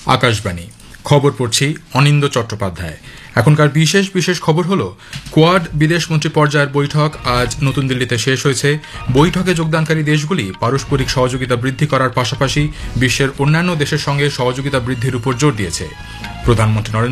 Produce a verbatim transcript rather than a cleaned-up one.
আকাশবাণী খবর পড়ছি অনিন্দ চট্টোপাধ্যায়। এখনকার বিশেষ বিশেষ খবর হলো, কোয়াড বিদেশমন্ত্রী পর্যায়ের বৈঠক আজ নতুন দিল্লিতে শেষ হয়েছে। বৈঠকে যোগদানকারী দেশগুলি পারস্পরিক সহযোগিতা বৃদ্ধি করার পাশাপাশি বিশ্বের অন্যান্য দেশের সঙ্গে সহযোগিতা বৃদ্ধির উপর জোর দিয়েছে। প্রধানমন্ত্রী নরেন্দ্র